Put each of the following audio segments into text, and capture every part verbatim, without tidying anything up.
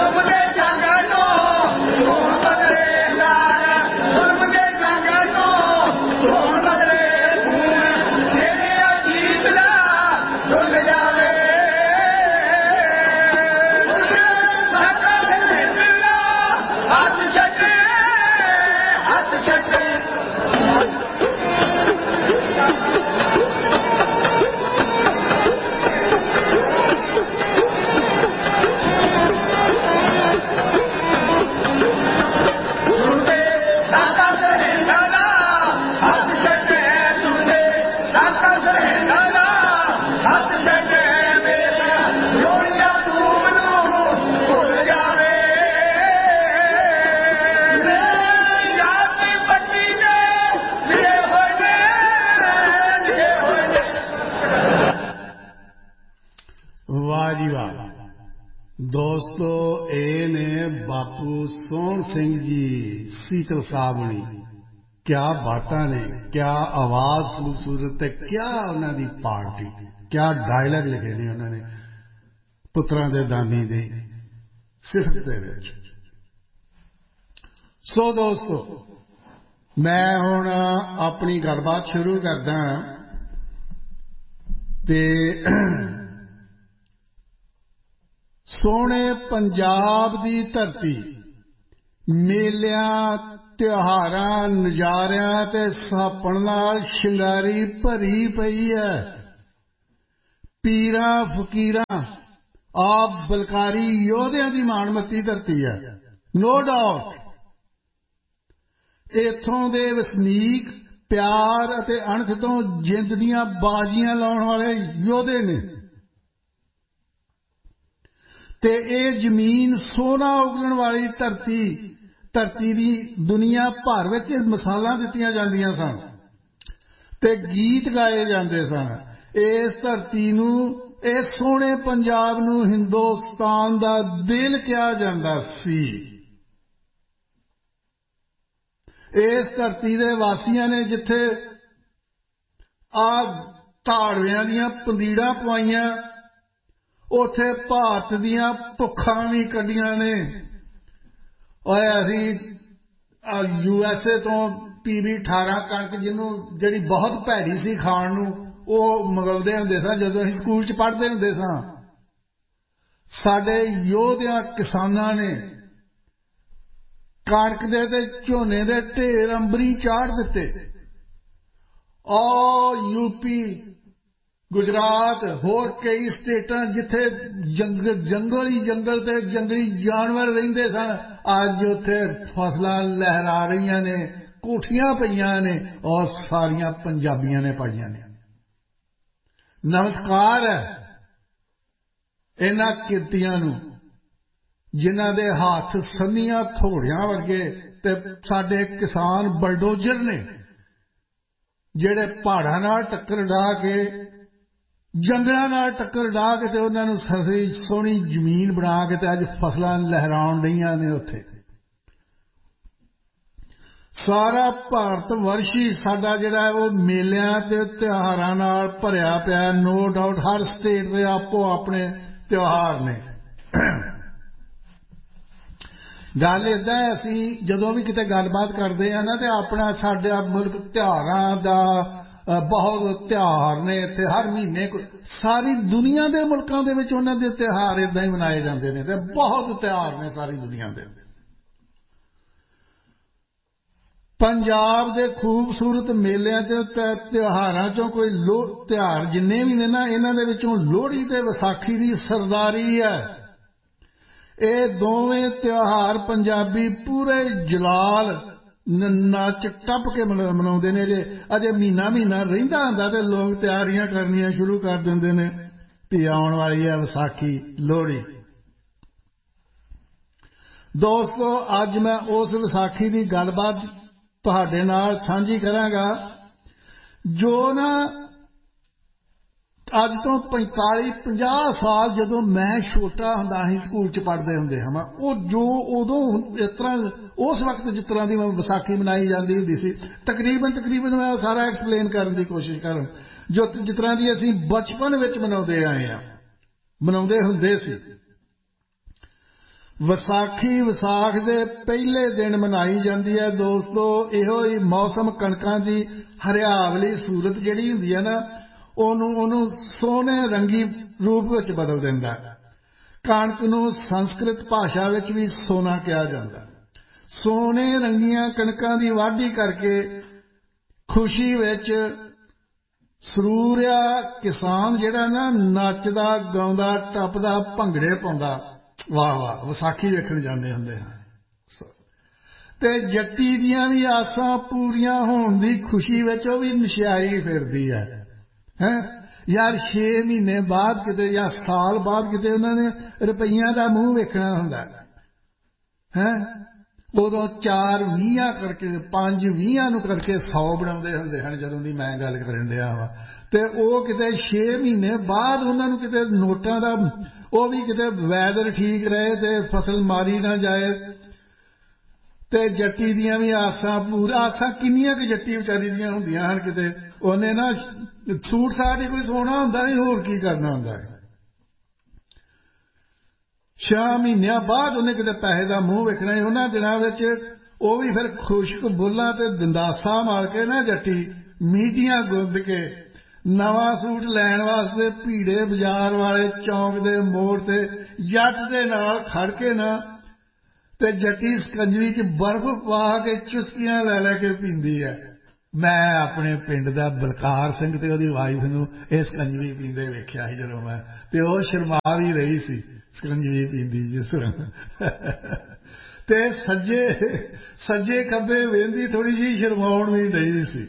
दोस्तों ए ने बापू सोहन सिंह जी सीतल साहब ने क्या बातां ने, क्या आवाज खूबसूरत है, क्या उन्होंने पार्टी, क्या डायलॉग लिखे ने उन्होंने पुत्रां दे दानी दी सिफत दे विच। सो दोस्तों मैं हुण अपनी गलबात शुरू करदा ते सोहणे पंजाब दी धरती मेलियां त्योहारां नज़ारियां ते सापण नाल शिंगारी भरी पई है। पीरां फकीरां आप बलकारी योधियां दी माणमती धरती है, नो डाउट। इत्थों दे वसनीक प्यार अते अणख तों जिंद दीयां बाजियां लाउण वाले योधे ने ते ए जमीन सोना उगलण वाली धरती धरती दी दुनिया भर विच मिसालां दित्तियां जांदियां सन ते गीत गाए जांदे सन। इस धरती नूं इस सोहणे पंजाब नूं हिंदुस्तान दा दिल कहा जांदा सी। इस धरती दे वासियां ने जिथे आ धाड़वियां दीयां पंदीड़ां पवाईयां उथे भारत दीयां भुखां भी कड्डियां ने। और असीं यू एस ए तो पी वी अठारह कणक जिन्हों जिहड़ी बहुत भैड़ी सी खाण नूं ਉਹ ਮੰਗਵਾਉਂਦੇ ਹੁੰਦੇ ਸਾਂ ਜਦੋਂ ਅਸੀਂ ਸਕੂਲ 'ਚ ਪੜ੍ਹਦੇ ਹੁੰਦੇ ਸਾਂ। ਸਾਡੇ ਯੋਧਿਆਂ ਕਿਸਾਨਾਂ ਨੇ ਕਣਕ ਦੇ ਤੇ ਝੋਨੇ ਦੇ ਢੇਰ ਅੰਬਰੀ ਚਾੜ ਦਿੱਤੇ। ਔਰ ਯੂਪੀ ਗੁਜਰਾਤ ਹੋਰ ਕਈ ਸਟੇਟਾਂ ਜਿੱਥੇ ਜੰਗਲ ਜੰਗਲ ਹੀ ਜੰਗਲ ਤੇ ਜੰਗਲੀ ਜਾਨਵਰ ਰਹਿੰਦੇ ਸਨ, ਅੱਜ ਉੱਥੇ ਫਸਲਾਂ ਲਹਿਰਾ ਰਹੀਆਂ ਨੇ, ਕੋਠੀਆਂ ਪਈਆਂ ਨੇ ਔਰ ਸਾਰੀਆਂ ਪੰਜਾਬੀਆਂ ਨੇ ਪਾਈਆਂ ਨੇ। नमस्कार है इन्हां किरतियां नूं जिन्हां दे हाथ संनियां थोड़ियां वर्गे ते साडे किसान बलडोजर ने जिहड़े पहाड़ां नाल टक्कर ढा के जंगलां नाल टक्कर ढा के ते उन्हां नूं ससी सोहणी जमीन बना के ते अज फसलां लहराउण रहीआं ने। उत्थे सारा भारत वर्ष ही साडा जिहड़ा है वो मेलियां ते त्योहारां नाल भरिया पिया। नो डाउट हर स्टेट दे आपो अपने त्योहार ने। गल इदां है असीं जदों भी किते गलबात करदे आ ना ते अपना साडा मुल्क त्योहारां दा बहुत त्योहार ने इत्थे हर महीने सारी दुनिया दे मुल्कां दे विच उन्हां दे त्योहार इदां ही मनाए जांदे ने ते बहुत त्योहार ने सारी दुनिया दे। पंजाब दे खूबसूरत मेलियां ते त्योहारां चों कोई लो त्योहार जिन्ने भी ने ना इन्हां दे विचों लोहड़ी ते विसाखी दी सरदारी है। ये दोवें त्योहार पंजाबी पूरे जलाल नच टप के मनाउंदे ने। जे अजे महीना महीना रहिंदा हुंदा ते लोग तैयारियां करनियां शुरू कर दिंदे ने भी आउण वाली है विसाखी लोहड़ी। दोस्तों अज मैं उस विसाखी दी गलबात तुहाडे नाल सांझी करांगा जो ना अज तो पैंताली पचास साल जदों मैं छोटा हुंदा सी स्कूल च पढ़दे हुंदे हां वो जो उदों इस तरह उस वक्त जिस तरह की विसाखी मनाई जाती हुंदी सी तकरीबन तकरीबन मैं सारा एक्सप्लेन करने की कोशिश करूं जो जिस तरह की असीं बचपन विच मनाउंदे आए हां मनाउंदे हुंदे सी। ਵਿਸਾਖੀ ਵਿਸਾਖ ਦੇ ਪਹਿਲੇ ਦਿਨ ਮਨਾਈ ਜਾਂਦੀ ਹੈ ਦੋਸਤੋ। ਇਹੋ ਹੀ ਮੌਸਮ ਕਣਕਾਂ ਦੀ ਹਰਿਆਵਲੀ ਸੂਰਤ ਜਿਹੜੀ ਹੁੰਦੀ ਹੈ ਨਾ, ਉਹਨੂੰ ਉਹਨੂੰ ਸੋਹਣੇ ਰੰਗੀ ਰੂਪ ਵਿੱਚ ਬਦਲ ਦਿੰਦਾ। ਕਣਕ ਨੂੰ ਸੰਸਕ੍ਰਿਤ ਭਾਸ਼ਾ ਵਿੱਚ ਵੀ ਸੋਨਾ ਕਿਹਾ ਜਾਂਦਾ। ਸੋਨੇ ਰੰਗੀਆਂ ਕਣਕਾਂ ਦੀ ਵਾਢੀ ਕਰਕੇ ਖੁਸ਼ੀ ਵਿੱਚ ਸਰੂਰਿਆ ਕਿਸਾਨ ਜਿਹੜਾ ਨਾ ਨੱਚਦਾ ਗਾਉਂਦਾ ਟੱਪਦਾ ਭੰਗੜੇ ਪਾਉਂਦਾ, ਵਾਹ ਵਾਹ, ਵਿਸਾਖੀ ਵੇਖਣ ਜਾਂਦੇ ਹੁੰਦੇ ਹਨ। ਤੇ ਜੱਟੀ ਦੀਆਂ ਵੀ ਆਸਾਂ ਪੂਰੀਆਂ ਹੋਣ ਦੀ ਖੁਸ਼ੀ ਵਿੱਚ ਉਹ ਵੀ ਨਸ਼ਿਆਈ ਫਿਰਦੀ ਹੈ ਹੈਂ ਯਾਰ। ਛੇ ਮਹੀਨੇ ਬਾਅਦ ਕਿਤੇ ਜਾਂ ਸਾਲ ਬਾਅਦ ਕਿਤੇ ਉਹਨਾਂ ਨੇ ਰੁਪਈਆਂ ਦਾ ਮੂੰਹ ਵੇਖਣਾ ਹੁੰਦਾ ਹੈਂ। ਉਦੋਂ ਚਾਰ ਵੀਹਾਂ ਕਰਕੇ ਪੰਜ ਵੀਹਾਂ ਨੂੰ ਕਰਕੇ ਸੌ ਬਣਾਉਂਦੇ ਹੁੰਦੇ ਹਨ ਜਦੋਂ ਦੀ ਮੈਂ ਗੱਲ ਕਰਨ ਡਿਆ ਵਾਂ। ਤੇ ਉਹ ਕਿਤੇ ਛੇ ਮਹੀਨੇ ਬਾਅਦ ਉਹਨਾਂ ਨੂੰ ਕਿਤੇ ਨੋਟਾਂ ਦਾ, ਉਹ ਵੀ ਕਿਤੇ ਵੈਦਰ ਠੀਕ ਰਹੇ ਤੇ ਫਸਲ ਮਾਰੀ ਨਾ ਜਾਏ। ਤੇ ਜੱਟੀ ਦੀਆਂ ਵੀ ਆਸਾਂ ਪੂਰਾ, ਆਸਾਂ ਕਿੰਨੀਆਂ ਕੁ ਜੱਟੀ ਵਿਚਾਰੀ ਦੀਆਂ ਹੁੰਦੀਆਂ ਹਨ। ਕਿਤੇ ਉਹਨੇ ਨਾ ਸੂਟ ਸਾਟ ਹੀ ਕੋਈ ਸੋਹਣਾ ਹੁੰਦਾ ਸੀ, ਹੋਰ ਕੀ ਕਰਨਾ ਹੁੰਦਾ ਹੈ। ਛੇ ਮਹੀਨਿਆਂ ਬਾਅਦ ਉਹਨੇ ਕਿਤੇ ਪੈਸੇ ਦਾ ਮੂੰਹ ਵੇਖਣਾ। ਉਹਨਾਂ ਦਿਨਾਂ ਵਿੱਚ ਉਹ ਵੀ ਫਿਰ ਖੁਸ਼ਕ ਬੁੱਲਾਂ ਤੇ ਦੰਦਾਸਾ ਮਾਰ ਕੇ ਨਾ ਜੱਟੀ ਮੀਡੀਆਂ ਗੁੰਦ ਕੇ ਨਵਾਂ ਸੂਟ ਲੈਣ ਵਾਸਤੇ ਭੀੜੇ ਬਾਜ਼ਾਰ ਵਾਲੇ ਚੌਂਕ ਦੇ ਮੋੜ ਤੇ ਜੱਟ ਦੇ ਨਾਲ ਖੜ ਕੇ ਨਾ, ਤੇ ਜੱਟੀ ਸਕੰਜਵੀ 'ਚ ਬਰਫ਼ ਪਾ ਕੇ ਚੁਸਕੀਆਂ ਲੈ ਲੈ ਕੇ ਪੀਂਦੀ ਹੈ। ਮੈਂ ਆਪਣੇ ਪਿੰਡ ਦਾ ਬਲਕਾਰ ਸਿੰਘ ਤੇ ਉਹਦੀ ਵਾਈਫ ਨੂੰ ਇਹ ਸਕੰਜਵੀ ਪੀਂਦੇ ਵੇਖਿਆ ਸੀ ਜਦੋਂ ਮੈਂ, ਤੇ ਉਹ ਸ਼ਰਮਾ ਵੀ ਰਹੀ ਸੀ ਸਕੰਜਵੀ ਪੀਂਦੀ ਜਿਸ ਤਰ੍ਹਾਂ। ਤੇ ਸੱਜੇ ਸੱਜੇ ਖੱਬੇ ਵੇਂਦੀ ਥੋੜ੍ਹੀ ਜਿਹੀ ਸ਼ਰਮਾਉਣ ਵੀ ਡਈ ਸੀ।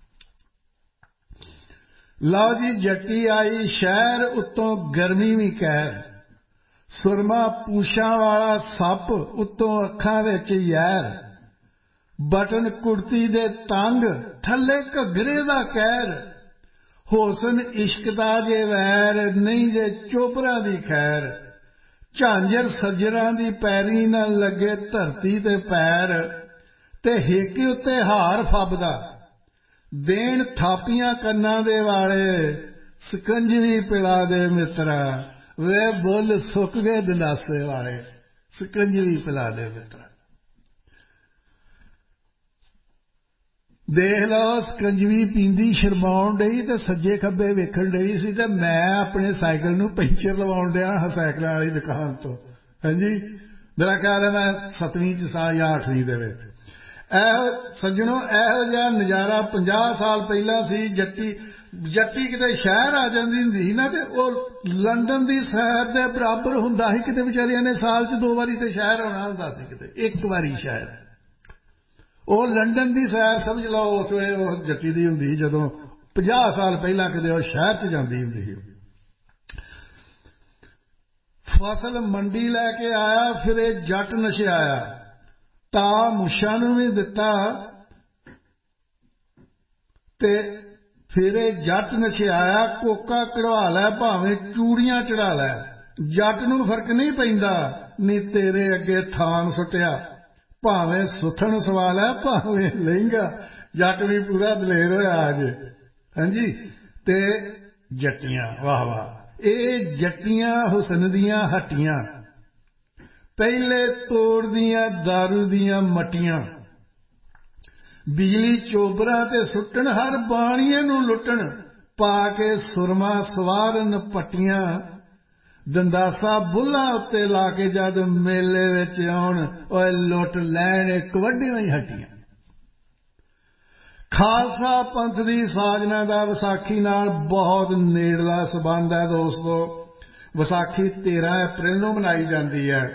ਲਓ ਜੀ, ਜੱਟੀ ਆਈ ਸ਼ਹਿਰ, ਉੱਤੋਂ ਗਰਮੀ ਵੀ ਕਹਿਰ, ਸੁਰਮਾ ਪੂਛਾਂ ਵਾਲਾ ਸੱਪ, ਉੱਤੋਂ ਅੱਖਾਂ ਵਿੱਚ ਯੈਰ, ਬਟਨ ਕੁੜਤੀ ਦੇ ਤੰਗ, ਥੱਲੇ ਘੱਗਰੇ ਦਾ ਕਹਿਰ, ਹੁਸਨ ਇਸ਼ਕ ਦਾ ਜੇ ਵੈਰ, ਨਹੀਂ ਜੇ ਚੋਬਰਾਂ ਦੀ ਖੈਰ, ਝਾਂਜਰ ਸੱਜਰਾਂ ਦੀ ਪੈਰੀ ਨਾ ਲੱਗੇ ਧਰਤੀ ਤੇ ਪੈਰ, ਤੇ ਹਿੱਕ ਉੱਤੇ ਹਾਰ ਫੱਬਦਾ, ਦੇਣ ਥਾਪੀਆਂ ਕੰਨਾਂ ਦੇ ਵਾਲੇ, ਸਕੰਜਵੀ ਪਿਲਾ ਦੇ ਮਿੱਤਰਾ, ਵੇ ਬੁੱਲ ਸੁੱਕ ਗਏ ਦੰਦਾਸੇ ਵਾਲੇ, ਸਕੰਜਵੀ ਪਿਲਾ ਦੇ ਮਿੱਤਰਾ। ਦੇਖ ਲਓ, ਸਕੰਜਵੀ ਪੀਂਦੀ ਸ਼ਰਮਾਉਣ ਡਈ ਤੇ ਸੱਜੇ ਖੱਬੇ ਵੇਖਣ ਡਈ ਸੀ, ਤੇ ਮੈਂ ਆਪਣੇ ਸਾਈਕਲ ਨੂੰ ਪੈਂਚਰ ਲਵਾਉਣ ਡਿਆ ਹਾਂ ਸਾਈਕਲਾਂ ਵਾਲੀ ਦੁਕਾਨ ਤੋਂ। ਹਾਂਜੀ, ਮੇਰਾ ਖਿਆਲ ਹੈ ਮੈਂ ਸੱਤਵੀਂ ਚ ਸਾਂ ਜਾਂ ਅੱਠਵੀਂ ਦੇ ਵਿੱਚ। ਇਹੋ ਸੱਜਣੋ, ਇਹੋ ਜਿਹਾ ਨਜ਼ਾਰਾ ਪੰਜਾਹ ਸਾਲ ਪਹਿਲਾਂ ਸੀ। ਜੱਟੀ ਜੱਟੀ ਕਿਤੇ ਸ਼ਹਿਰ ਆ ਜਾਂਦੀ ਹੁੰਦੀ ਸੀ ਨਾ, ਤੇ ਉਹ ਲੰਡਨ ਦੀ ਸੈਰ ਦੇ ਬਰਾਬਰ ਹੁੰਦਾ ਸੀ। ਕਿਤੇ ਵਿਚਾਰੀਆਂ ਨੇ ਸਾਲ ਚ ਦੋ ਵਾਰੀ ਤੇ ਸ਼ਹਿਰ ਆਉਣਾ ਹੁੰਦਾ ਸੀ, ਕਿਤੇ ਇੱਕ ਵਾਰੀ ਸ਼ਹਿਰ। ਉਹ ਲੰਡਨ ਦੀ ਸੈਰ ਸਮਝ ਲਓ ਉਸ ਵੇਲੇ ਉਹ ਜੱਟੀ ਦੀ ਹੁੰਦੀ ਸੀ, ਜਦੋਂ ਪੰਜਾਹ ਸਾਲ ਪਹਿਲਾਂ ਕਿਤੇ ਉਹ ਸ਼ਹਿਰ ਚ ਜਾਂਦੀ ਹੁੰਦੀ ਸੀ। ਫਸਲ ਮੰਡੀ ਲੈ ਕੇ ਆਇਆ, ਫਿਰ ਇਹ ਜੱਟ ਨਸ਼ਿਆਇਆ, ਤਾ ਮੁੱਛਾਂ ਨੂੰ ਵੀ ਦਿੱਤਾ, ਤੇ ਫਿਰ ਇਹ ਜੱਟ ਨਸ਼ਿਆਇਆ, ਕੋਕਾ ਕਢਵਾ ਲੈ ਭਾਵੇਂ ਚੂੜੀਆਂ ਚੜਾ ਲੈ, ਜੱਟ ਨੂੰ ਫਰਕ ਨਹੀਂ ਪੈਂਦਾ, ਨੀ ਤੇਰੇ ਅੱਗੇ ਥਾਨ ਸੁੱਟਿਆ, ਭਾਵੇਂ ਸੁੱਥਣ ਸਵਾ ਲੈ ਭਾਵੇਂ ਲਹਿੰਗਾ, ਜੱਟ ਵੀ ਪੂਰਾ ਦਲੇਰ ਹੋਇਆ ਅੱਜ। ਹਾਂਜੀ, ਤੇ ਜੱਟੀਆਂ, ਵਾਹ ਵਾਹ, ਇਹ ਜੱਟੀਆਂ ਹੁਸਨ ਦੀਆਂ ਹੱਟੀਆਂ, ਪਹਿਲੇ ਤੋੜਦੀਆਂ ਦਾਰੂ ਦੀਆਂ ਮੱਟੀਆਂ, ਬਿਜਲੀ ਚੋਬਰਾਂ ਤੇ ਸੁੱਟਣ, ਹਰ ਬਾਣੀਏ ਨੂੰ ਲੁੱਟਣ, ਪਾ ਕੇ ਸੁਰਮਾ ਸਵਾਰਨ ਪੱਟੀਆਂ, ਦੰਦਾਸਾ ਬੁੱਲਾਂ ਉੱਤੇ ਲਾ ਕੇ ਜਦ ਮੇਲੇ ਵਿੱਚ ਆਉਣ, ਓਏ ਲੁੱਟ ਲੈਣ ਇੱਕ ਵੱਡੀਆਂ ਹੀ ਹੱਟੀਆਂ। ਖਾਲਸਾ ਪੰਥ ਦੀ ਸਾਜਨਾ ਦਾ ਵਿਸਾਖੀ ਨਾਲ ਬਹੁਤ ਨੇੜਲਾ ਸੰਬੰਧ ਹੈ ਦੋਸਤੋ। ਵਿਸਾਖੀ ਤੇਰਾਂ ਅਪ੍ਰੈਲ ਨੂੰ ਮਨਾਈ ਜਾਂਦੀ ਹੈ,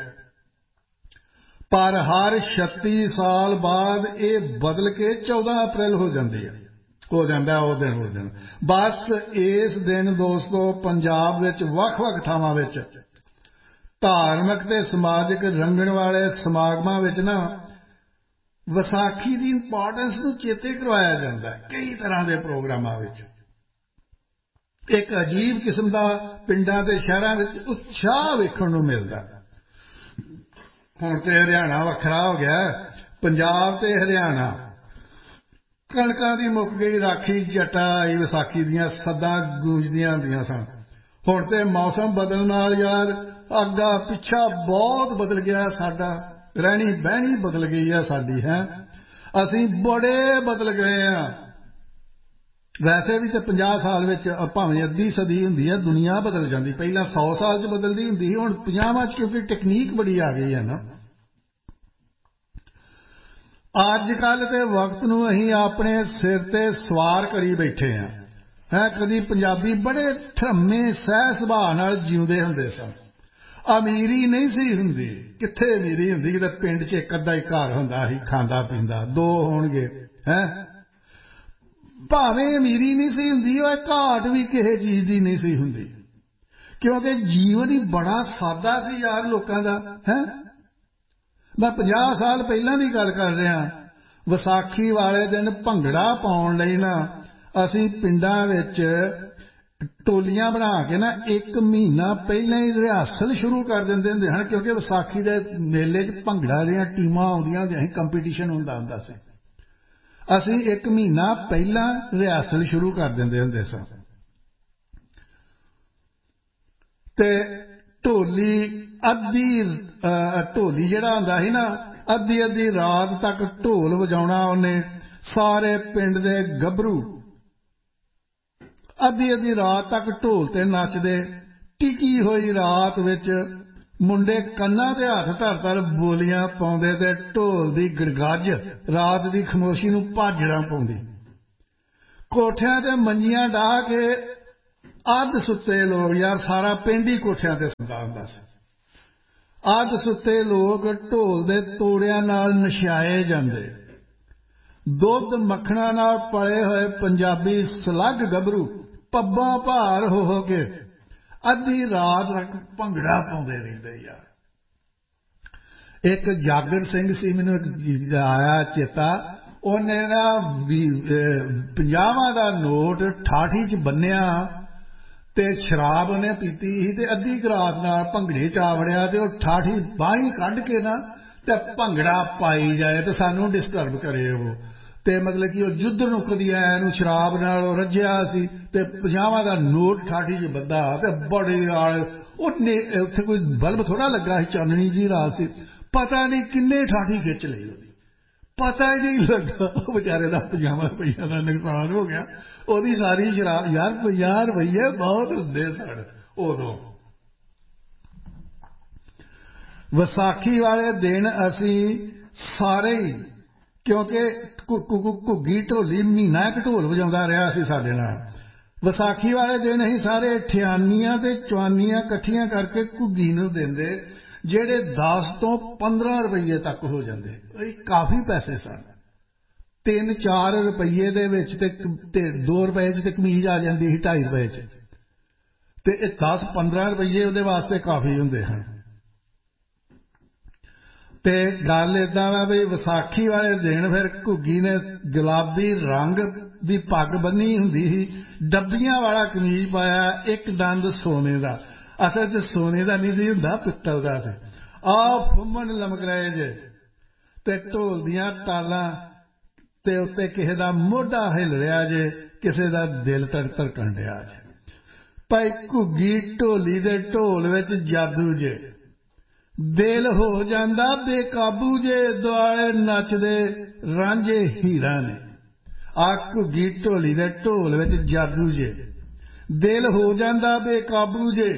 ਪਰ ਹਰ ਛੱਤੀ ਸਾਲ ਬਾਅਦ ਇਹ ਬਦਲ ਕੇ ਚੌਦਾਂ ਅਪ੍ਰੈਲ ਹੋ ਜਾਂਦੀ ਹੈ, ਹੋ ਜਾਂਦਾ ਉਹ ਦਿਨ। ਉਸ ਦਿਨ ਬਸ ਇਸ ਦਿਨ ਦੋਸਤੋ ਪੰਜਾਬ ਵਿੱਚ ਵੱਖ-ਵੱਖ ਥਾਵਾਂ ਵਿੱਚ ਧਾਰਮਿਕ ਤੇ ਸਮਾਜਿਕ ਰੰਗਣ ਵਾਲੇ ਸਮਾਗਮਾਂ ਵਿੱਚ ਨਾ ਵਿਸਾਖੀ ਦੀ ਇੰਪੋਰਟੈਂਸ ਨੂੰ ਚੇਤੇ ਕਰਵਾਇਆ ਜਾਂਦਾ ਹੈ। ਕਈ ਤਰ੍ਹਾਂ ਦੇ ਪ੍ਰੋਗਰਾਮਾਂ ਵਿੱਚ ਇੱਕ ਅਜੀਬ ਕਿਸਮ ਦਾ ਪਿੰਡਾਂ ਤੇ ਸ਼ਹਿਰਾਂ ਵਿੱਚ ਉਤਸ਼ਾਹ ਵੇਖਣ ਨੂੰ ਮਿਲਦਾ। ਹੁਣ ਤੇ ਹਰਿਆਣਾ ਵੱਖਰਾ ਹੋ ਗਿਆ, ਪੰਜਾਬ ਤੇ ਹਰਿਆਣਾ। ਕਣਕਾਂ ਦੀ ਮੁੱਕ ਗਈ ਰਾਖੀ, ਜੱਟਾ ਆਈ, ਵਿਸਾਖੀ ਦੀਆਂ ਸੱਦਾਂ ਗੂੰਜਦੀਆਂ ਹੁੰਦੀਆਂ ਸਨ। ਹੁਣ ਤੇ ਮੌਸਮ ਬਦਲਣ ਨਾਲ ਯਾਰ ਅੱਗਾ ਪਿੱਛਾ ਬਹੁਤ ਬਦਲ ਗਿਆ ਸਾਡਾ, ਰਹਿਣੀ ਬਹਿਣੀ ਬਦਲ ਗਈ ਆ ਸਾਡੀ। ਹੈ ਅਸੀਂ ਬੜੇ ਬਦਲ ਗਏ ਆ। ਵੈਸੇ ਵੀ ਤਾਂ ਪੰਜਾਹ ਸਾਲ ਵਿੱਚ ਭਾਵੇਂ ਅੱਧੀ ਸਦੀ ਹੁੰਦੀ ਹੈ, ਦੁਨੀਆ ਬਦਲ ਜਾਂਦੀ। ਪਹਿਲਾਂ ਸੌ ਸਾਲ 'ਚ ਬਦਲਦੀ ਹੁੰਦੀ ਸੀ, ਹੁਣ ਪੰਜਾਹਾਂ 'ਚ, ਕਿਉਂਕਿ ਟੈਕਨੀਕ ਬੜੀ ਆ ਗਈ ਹੈ ਨਾ। ਅੱਜ ਕੱਲ੍ਹ ਤੇ ਵਕਤ ਨੂੰ ਅਸੀਂ ਆਪਣੇ ਸਿਰ ਤੇ ਸਵਾਰ ਕਰੀ ਬੈਠੇ ਹਾਂ। ਹੈ ਕਦੀ ਪੰਜਾਬੀ ਬੜੇ ਠਰਮੇ ਸਹਿ ਸੁਭਾਅ ਨਾਲ ਜਿਉਂਦੇ ਹੁੰਦੇ ਸਨ। ਅਮੀਰੀ ਨਹੀਂ ਸੀ ਹੁੰਦੀ, ਕਿੱਥੇ ਅਮੀਰੀ ਹੁੰਦੀ, ਕਿਤੇ ਪਿੰਡ 'ਚ ਇੱਕ ਅੱਧਾ ਹੀ ਘਰ ਹੁੰਦਾ ਸੀ ਖਾਂਦਾ ਪੀਂਦਾ, ਦੋ ਹੋਣਗੇ। ਹੈ ਭਾਵੇਂ ਅਮੀਰੀ ਨਹੀਂ ਸੀ ਹੁੰਦੀ, ਉਹ ਘਾਟ ਵੀ ਕਿਸੇ ਚੀਜ਼ ਦੀ ਨਹੀਂ ਸੀ ਹੁੰਦੀ, ਕਿਉਂਕਿ ਜੀਵਨ ਹੀ ਬੜਾ ਸਾਦਾ ਸੀ ਯਾਰ ਲੋਕਾਂ ਦਾ। ਹੈ ਮੈਂ ਪੰਜਾਹ ਸਾਲ ਪਹਿਲਾਂ ਦੀ ਗੱਲ ਕਰ ਰਿਹਾ। ਵਿਸਾਖੀ ਵਾਲੇ ਦਿਨ ਭੰਗੜਾ ਪਾਉਣ ਲਈ ਨਾ ਅਸੀਂ ਪਿੰਡਾਂ ਵਿੱਚ ਟੋਲੀਆਂ ਬਣਾ ਕੇ ਨਾ ਇੱਕ ਮਹੀਨਾ ਪਹਿਲਾਂ ਹੀ ਰਿਹਰਸਲ ਸ਼ੁਰੂ ਕਰ ਦਿੰਦੇ ਹੁੰਦੇ ਹਨ, ਕਿਉਂਕਿ ਵਿਸਾਖੀ ਦੇ ਮੇਲੇ 'ਚ ਭੰਗੜਾ ਦੀਆਂ ਟੀਮਾਂ ਆਉਂਦੀਆਂ ਹੁੰਦੀਆਂ ਸੀ, ਕੰਪੀਟੀਸ਼ਨ ਹੁੰਦਾ ਹੁੰਦਾ ਸੀ। ਅਸੀਂ ਇੱਕ ਮਹੀਨਾ ਪਹਿਲਾਂ ਰਿਹਰਸਲ ਸ਼ੁਰੂ ਕਰ ਦਿੰਦੇ ਹੁੰਦੇ ਸਾਂ। ਤੇ ਢੋਲੀ ਅੱਧੀ ਢੋਲੀ ਜਿਹੜਾ ਹੁੰਦਾ ਸੀ ਨਾ, ਅੱਧੀ ਅੱਧੀ ਰਾਤ ਤੱਕ ਢੋਲ ਵਜਾਉਣਾ ਉਹਨੇ। ਸਾਰੇ ਪਿੰਡ ਦੇ ਗੱਭਰੂ ਅੱਧੀ ਅੱਧੀ ਰਾਤ ਤੱਕ ਢੋਲ ਤੇ ਨੱਚਦੇ। ਟਿਕੀ ਹੋਈ ਰਾਤ ਵਿੱਚ ਮੁੰਡੇ ਕੰਨਾਂ ਤੇ ਹੱਥ ਧਰ ਧਰ ਬੋਲੀਆਂ ਪਾਉਂਦੇ ਤੇ ਢੋਲ ਦੀ ਗੜਗੱਜ ਰਾਤ ਦੀ ਖਾਮੋਸ਼ੀ ਨੂੰ ਭਾਜੜਾਂ ਪਾਉਂਦੀ। ਕੋਠਿਆਂ ਤੇ ਮੰਜੀਆਂ ਡਾਹ ਕੇ ਅੱਧ ਸੁੱਤੇ ਲੋਕ, ਯਾਰ ਸਾਰਾ ਪਿੰਡ ਹੀ ਕੋਠਿਆਂ ਤੇ ਸੌਂਦਾ ਹੁੰਦਾ ਸੀ। ਅੱਧ ਸੁੱਤੇ ਲੋਕ ਢੋਲ ਦੇ ਤੋੜਿਆਂ ਨਾਲ ਨਸ਼ਾਏ ਜਾਂਦੇ। ਦੁੱਧ ਮੱਖਣਾ ਨਾਲ ਪਲੇ ਹੋਏ ਪੰਜਾਬੀ ਸਲੱਗ ਗੱਭਰੂ ਪੱਬਾਂ ਭਾਰ ਹੋ ਹੋ ਕੇ ਅੱਧੀ ਰਾਤ ਤੱਕ ਭੰਗੜਾ ਪਾਉਂਦੇ ਰਹਿੰਦੇ ਯਾਰ। ਇੱਕ ਜਾਗਰ ਸਿੰਘ ਸੀ, ਮੈਨੂੰ ਇੱਕ ਆਇਆ ਚੇਤਾ, ਉਹਨੇ ਨਾ ਪੰਜਾਹਾਂ ਦਾ ਨੋਟ ਠਾਠੀ 'ਚ ਬੰਨਿਆ ਤੇ ਸ਼ਰਾਬ ਉਹਨੇ ਪੀਤੀ ਸੀ ਤੇ ਅੱਧੀ ਰਾਤ ਨਾਲ ਭੰਗੜੇ 'ਚ ਆ ਵੜਿਆ ਤੇ ਉਹ ਠਾਠੀ ਬਾਹੀਂ ਕੱਢ ਕੇ ਨਾ ਤੇ ਭੰਗੜਾ ਪਾਈ ਜਾਏ ਤੇ ਸਾਨੂੰ ਡਿਸਟਰਬ ਕਰੇ ਉਹ। ਤੇ ਮਤਲਬ ਕਿ ਉਹ ਜੁੱਧਰ ਨੂੰ ਕਦੀ ਆਇਆ, ਇਹਨੂੰ ਸ਼ਰਾਬ ਨਾਲ ਉਹ ਰੱਜਿਆ ਸੀ ਤੇ ਪੰਜਾਹਾਂ ਦਾ ਨੋਟ ਠਾਠੀ 'ਚ ਬੱਧਾ ਤੇ ਬੜੇ ਆਲ ਉਹਨੇ ਉੱਥੇ ਕੋਈ ਬਲਬ ਥੋੜ੍ਹਾ ਲੱਗਾ ਸੀ, ਚਾਨਣੀ ਜੀ ਰਾਤ ਸੀ, ਪਤਾ ਨਹੀਂ ਕਿੰਨੇ ਠਾਠੀ ਖਿੱਚ ਲਈ ਉਹਦੀ, ਪਤਾ ਹੀ ਨਹੀਂ ਲੱਗਾ। ਉਹ ਵਿਚਾਰੇ ਦਾ ਪੰਜਾਹਾਂ ਰੁਪਈਆ ਦਾ ਨੁਕਸਾਨ ਹੋ ਗਿਆ। ਉਹਦੀ ਸਾਰੀ ਸ਼ਰਾਬ, ਯਾਰ ਪੰਜਾਹ ਰੁਪਈਏ ਬਹੁਤ ਹੁੰਦੇ ਸਨ ਉਦੋਂ। ਵਿਸਾਖੀ ਵਾਲੇ ਦਿਨ ਅਸੀਂ ਸਾਰੇ ਹੀ, ਕਿਉਂਕਿ ਘੁੱਗੀ ਢੋਲੀ ਮਹੀਨਾ ਇੱਕ ਢੋਲ ਵਜਾਉਂਦਾ ਰਿਹਾ ਸੀ ਸਾਡੇ ਨਾਲ। ਵਿਸਾਖੀ ਵਾਲੇ ਦਿਨ ਅਸੀਂ ਸਾਰੇ ਠਿਆਨੀਆਂ ਤੇ ਚਵਾਨੀਆਂ ਇਕੱਠੀਆਂ ਕਰਕੇ ਘੁੱਗੀ ਨੂੰ ਦਿੰਦੇ, ਜਿਹੜੇ ਦਸ ਤੋਂ ਪੰਦਰਾਂ ਰੁਪਈਏ ਤੱਕ ਹੋ ਜਾਂਦੇ। ਇਹ ਕਾਫੀ ਪੈਸੇ ਸਨ। ਤਿੰਨ ਚਾਰ ਰੁਪਈਏ ਦੇ ਵਿੱਚ ਤੇ ਦੋ ਰੁਪਏ 'ਚ ਤੇ ਕਮੀਜ਼ ਆ ਜਾਂਦੀ ਸੀ, ਢਾਈ ਰੁਪਏ 'ਚ, ਤੇ ਇਹ ਦਸ ਪੰਦਰਾਂ ਰੁਪਈਏ ਉਹਦੇ ਵਾਸਤੇ ਕਾਫੀ ਹੁੰਦੇ ਹਨ। ਤੇ ਗੱਲ ਏਦਾਂ ਵਾ ਵੀ ਵਿਸਾਖੀ ਵਾਲੇ ਦਿਨ ਫਿਰ ਘੁੱਗੀ ਨੇ ਗੁਲਾਬੀ ਰੰਗ ਦੀ ਪੱਗ ਬੰਨੀ ਹੁੰਦੀ ਸੀ, ਡੱਬੀਆਂ ਵਾਲਾ ਕਮੀਜ਼ ਪਾਇਆ, ਇੱਕ ਦੰਦ ਸੋਨੇ ਦਾ, ਅਸਲ 'ਚ ਸੋਨੇ ਦਾ ਨਹੀਂ ਸੀ ਹੁੰਦਾ, ਪਿੱਤਲ ਦਾ ਸੀ। ਆਹ ਫੁੰਮਣ ਲਮਕ ਰਹੇ ਜੇ ਤੇ ਢੋਲ ਦੀਆਂ ਤਾਲਾਂ ਤੇ ਉੱਤੇ ਕਿਸੇ ਦਾ ਮੋਢਾ ਹਿੱਲ ਰਿਹਾ ਜੇ, ਕਿਸੇ ਦਾ ਦਿਲ ਧੜਕਣ ਰਿਹਾ ਜੇ। ਭਾਈ ਘੁੱਗੀ ਢੋਲੀ ਦੇ ਢੋਲ ਵਿੱਚ ਜਾਦੂ ਜੇ, ਦਿਲ ਹੋ ਜਾਂਦਾ ਬੇਕਾਬੂ ਜੇ, ਦੁਆਲੇ ਨੱਚਦੇ ਰਾਂਝੇ ਹੀਰਾਂ ਨੇ। ਆ ਘੁੱਗੀ ਢੋਲੀ ਦੇ ਢੋਲ ਵਿੱਚ ਜਾਦੂ ਜੇ, ਦਿਲ ਹੋ ਜਾਂਦਾ ਬੇਕਾਬੂ ਜੇ,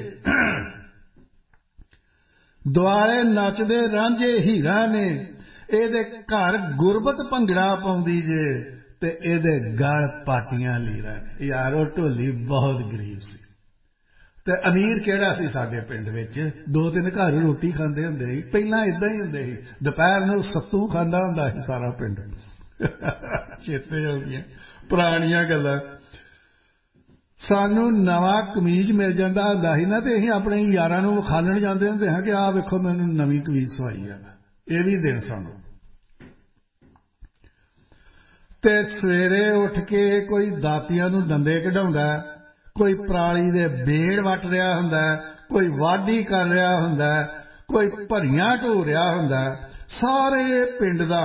ਦੁਆਲੇ ਨੱਚਦੇ ਰਾਂਝੇ ਹੀਰਾਂ ਨੇ। ਇਹਦੇ ਘਰ ਗੁਰਬਤ ਭੰਗੜਾ ਪਾਉਂਦੀ ਜੇ ਤੇ ਇਹਦੇ ਗਲ ਪਾਟੀਆਂ ਲੀਰਾਂ ਨੇ। ਯਾਰ ਉਹ ਢੋਲੀ ਬਹੁਤ ਗਰੀਬ ਸੀ ਤੇ ਅਮੀਰ ਕਿਹੜਾ ਸੀ ਸਾਡੇ ਪਿੰਡ ਵਿੱਚ। ਦੋ ਤਿੰਨ ਘਰ ਰੋਟੀ ਖਾਂਦੇ ਹੁੰਦੇ ਸੀ ਪਹਿਲਾਂ, ਏਦਾਂ ਹੀ ਹੁੰਦੇ ਸੀ। ਦੁਪਹਿਰ ਨੂੰ ਸੱਤੂ ਖਾਂਦਾ ਹੁੰਦਾ ਸੀ ਸਾਰਾ ਪਿੰਡ। ਚੇਤੇ ਹੋ ਗਈਆਂ ਪੁਰਾਣੀਆਂ ਗੱਲਾਂ। ਸਾਨੂੰ ਨਵਾਂ ਕਮੀਜ਼ ਮਿਲ ਜਾਂਦਾ ਹੁੰਦਾ ਸੀ ਨਾ, ਤੇ ਅਸੀਂ ਆਪਣੇ ਯਾਰਾਂ ਨੂੰ ਵਿਖਾਲਣ ਜਾਂਦੇ ਹੁੰਦੇ ਹਾਂ ਕਿ ਆਹ ਵੇਖੋ ਮੈਨੂੰ ਨਵੀਂ ਕਮੀਜ਼ ਸਵਾਈ ਆ। ਇਹ ਵੀ ਦਿਨ ਸਾਨੂੰ। ਤੇ ਸਵੇਰੇ ਉੱਠ ਕੇ ਕੋਈ ਦਾਤੀਆਂ ਨੂੰ ਦੰਦੇ ਕਢਾਉਂਦਾ, ਕੋਈ ਪਰਾਲੀ ਦੇ ਬੇੜ ਵੱਟ ਰਿਹਾ ਹੁੰਦਾ, ਕੋਈ ਵਾਢੀ ਕਰ ਰਿਹਾ ਹੁੰਦਾ, ਕੋਈ ਭਰੀਆਂ ਢੋ ਰਿਹਾ ਹੁੰਦਾ। ਸਾਰੇ ਪਿੰਡ ਦਾ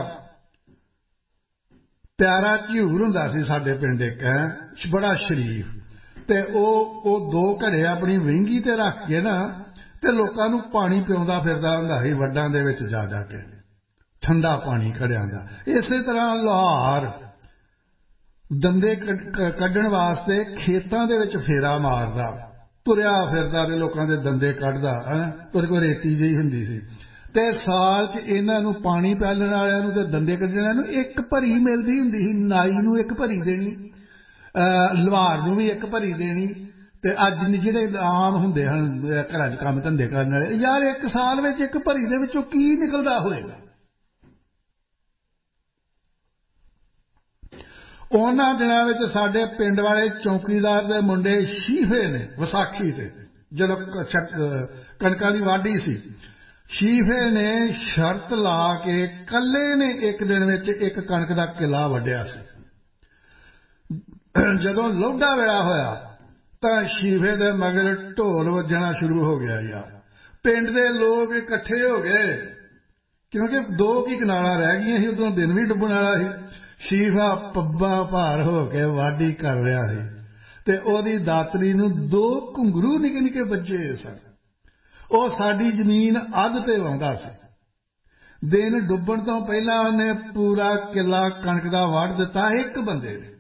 ਪਿਆਰਾ ਝਿਊਰ ਹੁੰਦਾ ਸੀ ਸਾਡੇ ਪਿੰਡ ਇੱਕ, ਬੜਾ ਸ਼ਰੀਫ, ਤੇ ਉਹ ਉਹ ਦੋ ਘੜੇ ਆਪਣੀ ਵਹਿੰਗੀ ਤੇ ਰੱਖ ਕੇ ਨਾ ਤੇ ਲੋਕਾਂ ਨੂੰ ਪਾਣੀ ਪਿਆਉਂਦਾ ਫਿਰਦਾ ਹੁੰਦਾ ਸੀ ਵੱਡਾਂ ਦੇ ਵਿੱਚ ਜਾ ਜਾ ਕੇ, ਠੰਡਾ ਪਾਣੀ ਘੜਿਆਂ ਦਾ। ਇਸੇ ਤਰ੍ਹਾਂ ਲਾਹੌਰ ਦੰਦੇ ਕੱਢਣ ਵਾਸਤੇ ਖੇਤਾਂ ਦੇ ਵਿੱਚ ਫੇਰਾ ਮਾਰਦਾ, ਤੁਰਿਆ ਫਿਰਦਾ ਤੇ ਲੋਕਾਂ ਦੇ ਦੰਦੇ ਕੱਢਦਾ। ਉਹਦੇ ਕੋਲ ਰੇਤੀ ਜਿਹੀ ਹੁੰਦੀ ਸੀ ਤੇ ਸਾਲ 'ਚ ਇਹਨਾਂ ਨੂੰ ਪਾਣੀ ਪਿਆਲਣ ਵਾਲਿਆਂ ਨੂੰ ਤੇ ਦੰਦੇ ਕੱਢਣ ਵਾਲਿਆਂ ਨੂੰ ਇੱਕ ਭਰੀ ਮਿਲਦੀ ਹੁੰਦੀ ਸੀ। ਨਾਈ ਨੂੰ ਇੱਕ ਭਰੀ ਦੇਣੀ, ਲੁਹਾਰ ਨੂੰ ਵੀ ਇੱਕ ਭਰੀ ਦੇਣੀ। ਤੇ ਅੱਜ ਜਿਹੜੇ ਆਮ ਹੁੰਦੇ ਹਨ ਘਰਾਂ 'ਚ ਕੰਮ ਧੰਦੇ ਕਰਨ ਵਾਲੇ, ਯਾਰ ਇੱਕ ਸਾਲ ਵਿੱਚ ਇੱਕ ਭਰੀ ਦੇ ਵਿੱਚੋਂ ਕੀ ਨਿਕਲਦਾ ਹੋਏਗਾ। ਉਹਨਾਂ ਦਿਨਾਂ ਵਿੱਚ ਸਾਡੇ ਪਿੰਡ ਵਾਲੇ ਚੌਕੀਦਾਰ ਦੇ ਮੁੰਡੇ ਸ਼ੀਫੇ ਨੇ, ਵਿਸਾਖੀ ਤੇ ਜਦੋਂ ਕਣਕਾਂ ਦੀ ਵਾਢੀ ਸੀ, ਸ਼ੀਫੇ ਨੇ ਸ਼ਰਤ ਲਾ ਕੇ ਇਕੱਲੇ ਨੇ ਇੱਕ ਦਿਨ ਵਿੱਚ ਇੱਕ ਕਣਕ ਦਾ ਕਿੱਲਾ ਵੱਢਿਆ ਸੀ। ਜਦੋਂ ਲੋਢਾ ਵੇਲਾ ਹੋਇਆ ਤਾਂ ਸ਼ੀਫੇ ਦੇ ਮਗਰ ਢੋਲ ਵੱਜਣਾ ਸ਼ੁਰੂ ਹੋ ਗਿਆ। ਯਾਰ ਪਿੰਡ ਦੇ ਲੋਕ ਇਕੱਠੇ ਹੋ ਗਏ ਕਿਉਂਕਿ ਦੋ ਕੀ ਕਨਾਲਾਂ ਰਹਿ ਗਈਆਂ ਸੀ, ਉਦੋਂ ਦਿਨ ਵੀ ਡੁੱਬਣ ਵਾਲਾ ਸੀ। ਸ਼ੀਫਾ ਪੱਬਾਂ ਭਾਰ ਹੋ ਕੇ ਵਾਢੀ ਕਰ ਰਿਹਾ ਸੀ ਤੇ ਉਹਦੀ ਦਾਤਰੀ ਨੂੰ ਦੋ ਘੁੰਗਰੂ ਨਿੱਕੇ ਨਿੱਕੇ ਵੱਜੇ ਸਨ। ਉਹ ਸਾਡੀ ਜ਼ਮੀਨ ਅੱਧ ਤੇ ਆਉਂਦਾ ਸੀ। ਦਿਨ ਡੁੱਬਣ ਤੋਂ ਪਹਿਲਾਂ ਉਹਨੇ ਪੂਰਾ ਕਿੱਲਾ ਕਣਕ ਦਾ ਵੱਢ ਦਿੱਤਾ ਇੱਕ ਬੰਦੇ ਨੇ।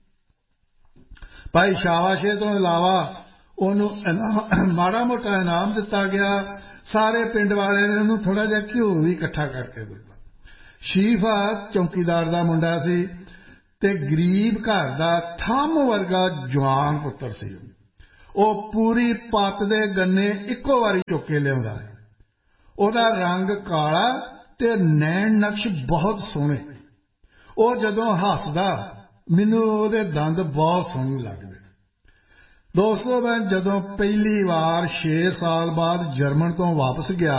ਭਾਈ ਸ਼ਾਬਾਸ਼ੇ ਤੋਂ ਇਲਾਵਾ ਉਹਨੂੰ ਮਾੜਾ ਮੋਟਾ ਇਨਾਮ ਦਿੱਤਾ ਗਿਆ। ਸਾਰੇ ਪਿੰਡ ਵਾਲਿਆਂ ਨੇ ਉਹਨੂੰ ਥੋੜ੍ਹਾ ਜਿਹਾ ਘਿਓ ਵੀ ਇਕੱਠਾ ਕਰਕੇ ਦਿੱਤਾ। ਸ਼ੀਫਾ ਚੌਕੀਦਾਰ ਦਾ ਮੁੰਡਾ ਸੀ ਤੇ ਗਰੀਬ ਘਰ ਦਾ ਥੰਮ ਵਰਗਾ ਜਵਾਨ ਪੁੱਤਰ ਸੀ। ਉਹ ਪੂਰੀ ਪੱਤ ਦੇ ਗੰਨੇ ਇੱਕੋ ਵਾਰੀ ਚੁੱਕ ਕੇ ਲਿਆਉਂਦਾ। ਉਹਦਾ ਰੰਗ ਕਾਲਾ ਤੇ ਨੈਣ ਨਕਸ਼ ਬਹੁਤ ਸੋਹਣੇ। ਉਹ ਜਦੋਂ ਹੱਸਦਾ ਮੈਨੂੰ ਉਹਦੇ ਦੰਦ ਬਹੁਤ ਸੋਹਣੇ ਲੱਗਦੇ। ਦੋਸਤੋ, ਮੈਂ ਜਦੋਂ ਪਹਿਲੀ ਵਾਰ ਛੇ ਸਾਲ ਬਾਅਦ ਜਰਮਨ ਤੋਂ ਵਾਪਸ ਗਿਆ,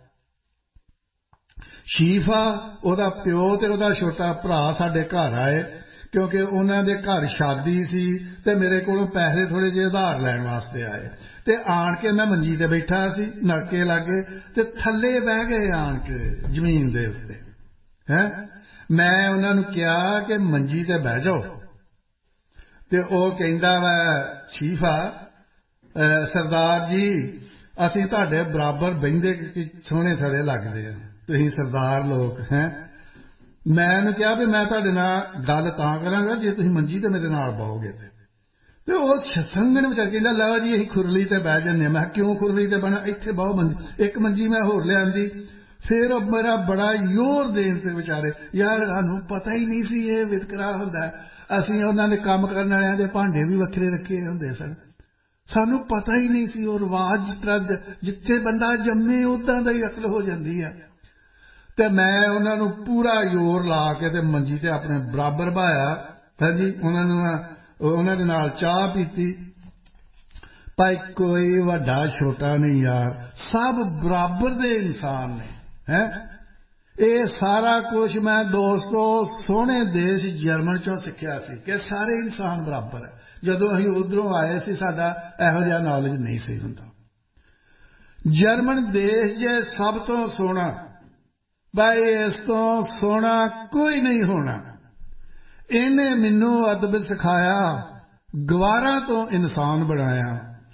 ਸ਼ੀਫਾ, ਉਹਦਾ ਪਿਓ ਤੇ ਉਹਦਾ ਛੋਟਾ ਭਰਾ ਸਾਡੇ ਘਰ ਆਏ ਕਿਉਂਕਿ ਉਹਨਾਂ ਦੇ ਘਰ ਸ਼ਾਦੀ ਸੀ ਤੇ ਮੇਰੇ ਕੋਲੋਂ ਪੈਸੇ ਥੋੜ੍ਹੇ ਜਿਹੇ ਉਧਾਰ ਲੈਣ ਵਾਸਤੇ ਆਏ। ਤੇ ਆਣ ਕੇ ਮੈਂ ਮੰਜੀ ਤੇ ਬੈਠਾ ਸੀ ਨਲਕੇ ਲਾਗੇ ਤੇ ਥੱਲੇ ਬਹਿ ਗਏ ਆਣ ਕੇ ਜ਼ਮੀਨ ਦੇ ਉੱਤੇ। ਹੈਂ ਮੈਂ ਉਹਨਾਂ ਨੂੰ ਕਿਹਾ ਕਿ ਮੰਜੀ ਤੇ ਬਹਿ ਜਾਓ ਤੇ ਉਹ ਕਹਿੰਦਾ ਵਾ, ਸ਼ੀਫਾ ਸਰਦਾਰ ਜੀ ਅਸੀਂ ਤੁਹਾਡੇ ਬਰਾਬਰ ਬਹਿੰਦੇ ਸੋਹਣੇ ਥੜੇ ਲੱਗਦੇ ਆ, ਤੁਸੀਂ ਸਰਦਾਰ ਲੋਕ ਹੈਂ। ਮੈਂ ਉਹਨੂੰ ਕਿਹਾ ਵੀ ਮੈਂ ਤੁਹਾਡੇ ਨਾਲ ਗੱਲ ਤਾਂ ਕਰਾਂਗਾ ਜੇ ਤੁਸੀਂ ਮੰਜੀ ਤੇ ਮੇਰੇ ਨਾਲ ਬਹੋਗੇ। ਤੇ ਉਹ ਸੰਗਣ ਵਿਚਾਰ ਕਹਿੰਦਾ, ਲਓ ਜੀ ਅਸੀਂ ਖੁਰਲੀ ਤੇ ਬਹਿ ਜਾਂਦੇ ਹਾਂ। ਮੈਂ ਕਿਉਂ ਖੁਰਲੀ ਤੇ ਬਹਿਣਾ, ਇੱਥੇ ਬਹੁ ਮੰਜੀ। ਇੱਕ ਮੰਜੀ ਮੈਂ ਹੋਰ ਲਿਆਂਦੀ। ਫਿਰ ਉਹ ਮੇਰਾ ਬੜਾ ਜ਼ੋਰ ਦੇਣ ਤੇ ਵਿਚਾਰੇ, ਯਾਰ ਸਾਨੂੰ ਪਤਾ ਹੀ ਨਹੀਂ ਸੀ ਇਹ ਵਿਤਕਰਾ ਹੁੰਦਾ। ਅਸੀਂ ਉਹਨਾਂ ਦੇ ਕੰਮ ਕਰਨ ਵਾਲਿਆਂ ਦੇ ਭਾਂਡੇ ਵੀ ਵੱਖਰੇ ਰੱਖੇ ਹੁੰਦੇ ਸਨ, ਸਾਨੂੰ ਪਤਾ ਹੀ ਨਹੀਂ ਸੀ। ਉਹ ਰਿਵਾਜ਼ ਜਿਸ ਤਰ੍ਹਾਂ ਜਿੱਥੇ ਬੰਦਾ ਜੰਮੇ ਉੱਦਾਂ ਦਾ ਹੀ ਅਕਲ ਹੋ ਜਾਂਦੀ ਆ। ਤੇ ਮੈਂ ਉਹਨਾਂ ਨੂੰ ਪੂਰਾ ਜ਼ੋਰ ਲਾ ਕੇ ਤੇ ਮੰਜੀ ਤੇ ਆਪਣੇ ਬਰਾਬਰ ਬਹਾਇਆ। ਹਾਂਜੀ, ਉਹਨਾਂ ਨੂੰ ਉਹਨਾਂ ਦੇ ਨਾਲ ਚਾਹ ਪੀਤੀ। ਭਾਈ ਕੋਈ ਵੱਡਾ ਛੋਟਾ ਨਹੀਂ ਯਾਰ, ਸਭ ਬਰਾਬਰ ਦੇ ਇਨਸਾਨ ਨੇ। ਹੈਂ ਇਹ ਸਾਰਾ ਕੁਝ ਮੈਂ ਦੋਸਤੋ ਸੋਹਣੇ ਦੇਸ਼ ਜਰਮਨ ਚੋਂ ਸਿੱਖਿਆ ਸੀ ਕਿ ਸਾਰੇ ਇਨਸਾਨ ਬਰਾਬਰ ਹੈ। ਜਦੋਂ ਅਸੀਂ ਉੱਧਰੋਂ ਆਏ ਸੀ ਸਾਡਾ ਇਹੋ ਜਿਹਾ ਨੌਲੇਜ ਨਹੀਂ ਸੀ ਹੁੰਦਾ। ਜਰਮਨ ਦੇਸ਼ ਜੇ ਸਭ ਤੋਂ ਸੋਹਣਾ, ਭਾਈ ਇਸ ਤੋਂ ਸੋਹਣਾ ਕੋਈ ਨਹੀਂ ਹੋਣਾ। ਇਹਨੇ ਮੈਨੂੰ ਅਦਬ ਸਿਖਾਇਆ, ਗਵਾਰਾਂ ਤੋਂ ਇਨਸਾਨ ਬਣਾਇਆ,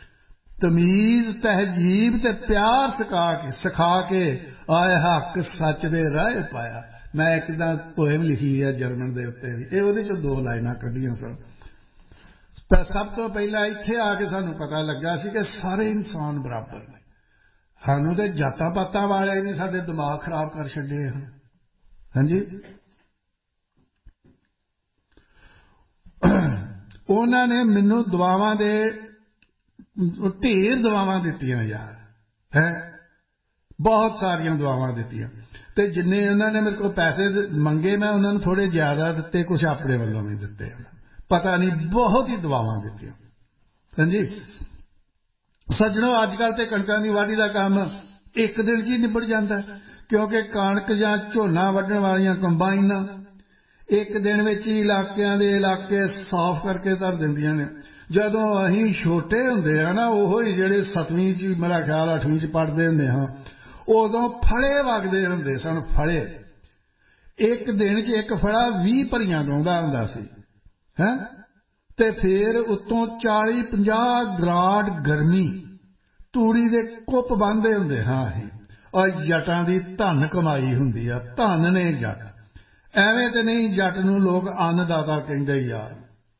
ਤਮੀਜ਼ ਤਹਿਜੀਬ ਤੇ ਪਿਆਰ ਸਿਖਾ ਕੇ ਸਿਖਾ ਕੇ ਆਏ ਹੱਕ ਸੱਚ ਦੇ ਰਾਹ ਪਾਇਆ। ਮੈਂ ਇੱਕ ਤਾਂ ਪੋਇਮ ਲਿਖੀ ਹੈ ਜਰਮਨ ਦੇ ਉੱਤੇ ਵੀ, ਇਹ ਉਹਦੇ ਚੋਂ ਦੋ ਲਾਈਨਾਂ ਕੱਢੀਆਂ ਸਨ। ਸਭ ਤੋਂ ਪਹਿਲਾਂ ਇੱਥੇ ਆ ਕੇ ਸਾਨੂੰ ਪਤਾ ਲੱਗਾ ਸੀ ਕਿ ਸਾਰੇ ਇਨਸਾਨ ਬਰਾਬਰ ਨੇ। ਸਾਨੂੰ ਤੇ ਜਾਤਾਂ ਪਾਤਾਂ ਵਾਲੇ ਨੇ ਸਾਡੇ ਦਿਮਾਗ ਖਰਾਬ ਕਰ ਛੱਡੇ ਹਨ। ਹਾਂਜੀ, ਉਹਨਾਂ ਨੇ ਮੈਨੂੰ ਦੁਆਵਾਂ ਦੇ ਢੇਰ ਦੁਆਵਾਂ ਦਿੱਤੀਆਂ ਯਾਰ, ਹੈ ਬਹੁਤ ਸਾਰੀਆਂ ਦੁਆਵਾਂ ਦਿੱਤੀਆਂ। ਤੇ ਜਿੰਨੇ ਉਹਨਾਂ ਨੇ ਮੇਰੇ ਕੋਲ ਪੈਸੇ ਮੰਗੇ ਮੈਂ ਉਹਨਾਂ ਨੂੰ ਥੋੜ੍ਹੇ ਜ਼ਿਆਦਾ ਦਿੱਤੇ, ਕੁਛ ਆਪਣੇ ਵੱਲੋਂ ਵੀ ਦਿੱਤੇ। ਪਤਾ ਨਹੀਂ ਬਹੁਤ ਹੀ ਦੁਆਵਾਂ ਦਿੱਤੀਆਂ। ਹਾਂਜੀ ਸੱਜਣੋ, ਅੱਜ ਕੱਲ੍ਹ ਤੇ ਕਣਕਾਂ ਦੀ ਵਾਢੀ ਦਾ ਕੰਮ ਇੱਕ ਦਿਨ 'ਚ ਹੀ ਨਿਬੜ ਜਾਂਦਾ ਕਿਉਂਕਿ ਕਣਕ ਜਾਂ ਝੋਨਾ ਵੱਢਣ ਵਾਲੀਆਂ ਕੰਬਾਈਨਾਂ ਇੱਕ ਦਿਨ ਵਿੱਚ ਹੀ ਇਲਾਕਿਆਂ ਦੇ ਇਲਾਕੇ ਸਾਫ਼ ਕਰਕੇ ਧਰ ਦਿੰਦੀਆਂ ਨੇ। ਜਦੋਂ ਅਸੀਂ ਛੋਟੇ ਹੁੰਦੇ ਆ ਨਾ, ਉਹੋ ਹੀ ਜਿਹੜੇ ਸੱਤਵੀਂ 'ਚ ਮੇਰਾ ਖਿਆਲ ਅੱਠਵੀਂ 'ਚ ਪੜ੍ਹਦੇ ਹੁੰਦੇ ਹਾਂ, ਉਦੋਂ ਫਲੇ ਵਗਦੇ ਹੁੰਦੇ ਸਨ। ਫਲੇ ਇੱਕ ਦਿਨ 'ਚ ਇੱਕ ਫੜਾ ਵੀਹ ਭਰੀਆਂ ਡਾਉਂਦਾ ਹੁੰਦਾ ਸੀ। ਹੈਂ ਤੇ ਫਿਰ ਉੱਤੋਂ ਚਾਲੀ ਪੰਜਾਹ ਗ੍ਰਾਡ ਗਰਮੀ, ਤੂੜੀ ਦੇ ਕੁੱਪ ਬੰਨ੍ਹਦੇ ਹੁੰਦੇ ਹਾਂ ਅਸੀਂ। ਔਰ ਜੱਟਾਂ ਦੀ ਧਨ ਕਮਾਈ ਹੁੰਦੀ ਆ, ਧਨ ਨੇ ਜੱਟ। ਐਵੇਂ ਤੇ ਨਹੀਂ ਜੱਟ ਨੂੰ ਲੋਕ ਅੰਨਦਾਤਾ ਕਹਿੰਦੇ ਯਾਰ।